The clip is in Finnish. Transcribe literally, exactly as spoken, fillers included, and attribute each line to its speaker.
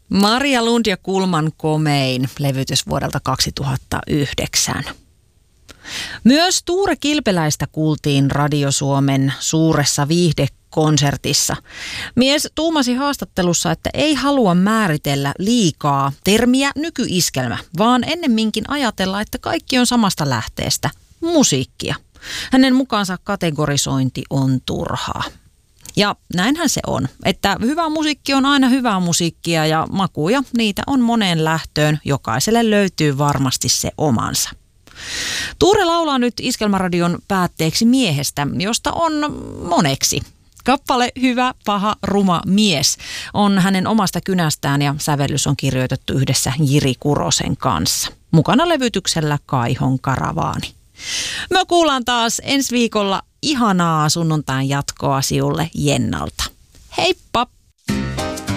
Speaker 1: Maria Lund ja Kulman Komein, levytys vuodelta kaksituhattayhdeksän. Myös Tuure Kilpeläistä kuultiin Radio Suomen suuressa viihdekonsertissa. Mies tuumasi haastattelussa, että ei halua määritellä liikaa termiä nykyiskelmä, vaan ennemminkin ajatella, että kaikki on samasta lähteestä, musiikkia. Hänen mukaansa kategorisointi on turhaa. Ja näinhän se on, että hyvä musiikki on aina hyvää musiikkia ja makuja, niitä on moneen lähtöön. Jokaiselle löytyy varmasti se omansa. Tuure laulaa nyt Iskelmäradion päätteeksi miehestä, josta on moneksi. Kappale Hyvä, paha, ruma mies on hänen omasta kynästään ja sävellys on kirjoitettu yhdessä Jiri Kurosen kanssa. Mukana levytyksellä Kaihon karavaani. Me kuullaan taas ensi viikolla ihanaa sunnuntain jatkoa siulle Jennalta. Heippa!